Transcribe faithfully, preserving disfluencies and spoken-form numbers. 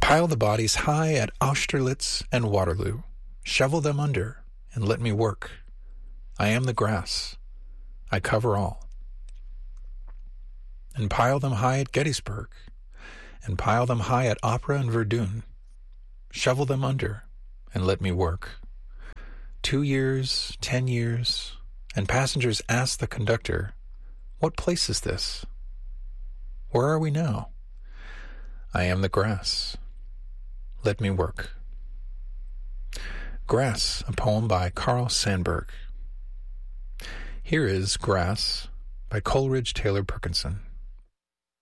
Pile the bodies high at Austerlitz and Waterloo. Shovel them under, and let me work. I am the grass. I cover all. And pile them high at Gettysburg, and pile them high at Opera and Verdun. Shovel them under, and let me work. Two years, ten years, and passengers ask the conductor, "What place is this? Where are we now?" I am the grass. Let me work. Grass, a poem by Carl Sandburg. Here is Grass by Coleridge Taylor Perkinson.